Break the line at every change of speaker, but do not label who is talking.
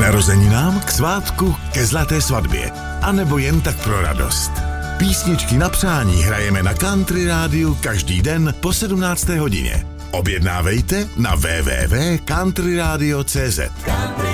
narozeninám, k svátku, ke zlaté svatbě. A nebo jen tak pro radost. Písničky na přání hrajeme na Country Rádiu každý den po 17. hodině. Objednávejte na www.countryradio.cz.